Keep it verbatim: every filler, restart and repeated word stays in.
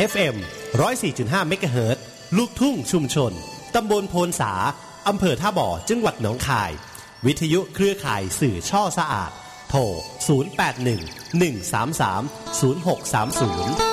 เอฟ เอ็ม หนึ่งร้อยสี่จุดห้า เมกะเฮิรตซ์ ลูกทุ่งชุมชนตำบลโพนสาอำเภอท่าบ่อจังหวัดหนองคายวิทยุเครือข่ายสื่อช่อสะอาดโทรศูนย์ แปด หนึ่ง หนึ่ง สาม สาม ศูนย์ หก สาม ศูนย์